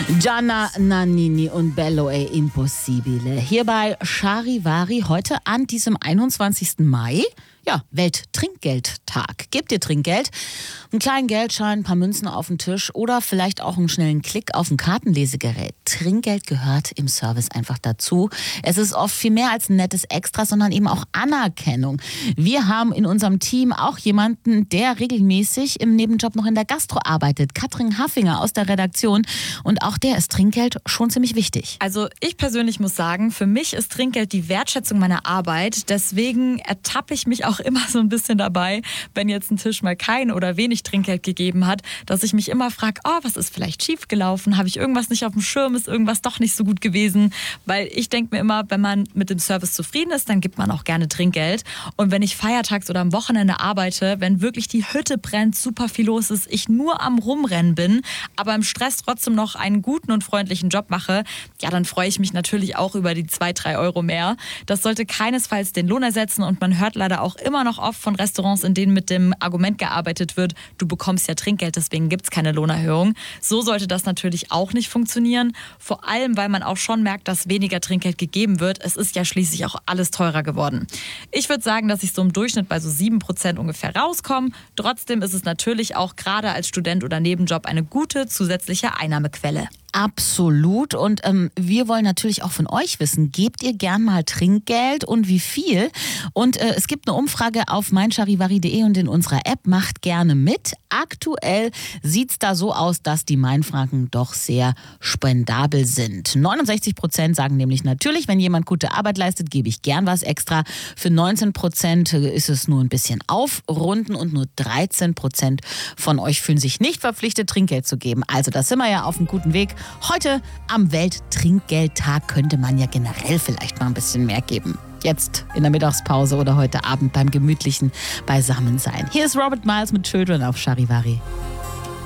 Gianna Nannini und Bello è impossibile. Hier bei Charivari heute an diesem 21. Mai. Ja, Welttrinkgeldtag. Gebt ihr Trinkgeld? Einen kleinen Geldschein, ein paar Münzen auf den Tisch oder vielleicht auch einen schnellen Klick auf ein Kartenlesegerät. Trinkgeld gehört im Service einfach dazu. Es ist oft viel mehr als ein nettes Extra, sondern eben auch Anerkennung. Wir haben in unserem Team auch jemanden, der regelmäßig im Nebenjob noch in der Gastro arbeitet. Katrin Haffinger aus der Redaktion. Und auch der ist Trinkgeld schon ziemlich wichtig. Also ich persönlich muss sagen, für mich ist Trinkgeld die Wertschätzung meiner Arbeit. Deswegen ertappe ich mich auch immer so ein bisschen dabei, wenn jetzt ein Tisch mal kein oder wenig Trinkgeld gegeben hat, dass ich mich immer frage, was ist vielleicht schief gelaufen? Habe ich irgendwas nicht auf dem Schirm? Ist irgendwas doch nicht so gut gewesen? Weil ich denke mir immer, wenn man mit dem Service zufrieden ist, dann gibt man auch gerne Trinkgeld. Und wenn ich feiertags oder am Wochenende arbeite, wenn wirklich die Hütte brennt, super viel los ist, ich nur am Rumrennen bin, aber im Stress trotzdem noch einen guten und freundlichen Job mache, ja, dann freue ich mich natürlich auch über die 2-3 Euro mehr. Das sollte keinesfalls den Lohn ersetzen und man hört leider auch immer noch oft von Restaurants, in denen mit dem Argument gearbeitet wird, du bekommst ja Trinkgeld, deswegen gibt es keine Lohnerhöhung. So sollte das natürlich auch nicht funktionieren. Vor allem, weil man auch schon merkt, dass weniger Trinkgeld gegeben wird. Es ist ja schließlich auch alles teurer geworden. Ich würde sagen, dass ich so im Durchschnitt bei so 7% ungefähr rauskomme. Trotzdem ist es natürlich auch gerade als Student oder Nebenjob eine gute zusätzliche Einnahmequelle. Absolut. Und wir wollen natürlich auch von euch wissen, gebt ihr gern mal Trinkgeld und wie viel? Und es gibt eine Umfrage auf meincharivari.de und in unserer App. Macht gerne mit. Aktuell sieht's da so aus, dass die Mainfranken doch sehr spendabel sind. 69% sagen nämlich natürlich, wenn jemand gute Arbeit leistet, gebe ich gern was extra. Für 19% ist es nur ein bisschen aufrunden und nur 13% von euch fühlen sich nicht verpflichtet, Trinkgeld zu geben. Also da sind wir ja auf einem guten Weg. Heute am Welttrinkgeldtag könnte man ja generell vielleicht mal ein bisschen mehr geben. Jetzt in der Mittagspause oder heute Abend beim gemütlichen Beisammensein. Hier ist Robert Miles mit Children auf Charivari.